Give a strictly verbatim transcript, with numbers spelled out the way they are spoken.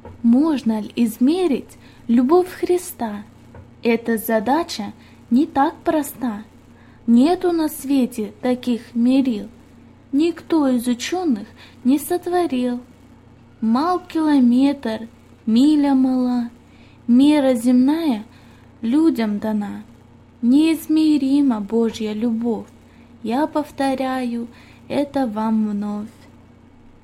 Можно ли измерить любовь Христа? Эта задача не так проста. Нету на свете таких мерил, никто из ученых не сотворил. Мал километр, миля мала, мера земная людям дана. Неизмерима Божья любовь, я повторяю это вам вновь.